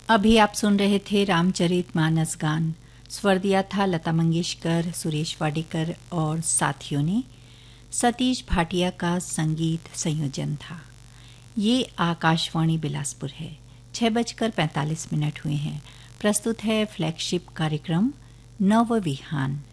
अभी आप सुन रहे थे रामचरितमानस गान। स्वर दिया था लता मंगेशकर, सुरेश वाडेकर और साथियों ने। सतीश भाटिया का संगीत संयोजन था। ये आकाशवाणी बिलासपुर है। 6:45 हुए हैं। प्रस्तुत है फ्लैगशिप कार्यक्रम नव विहान।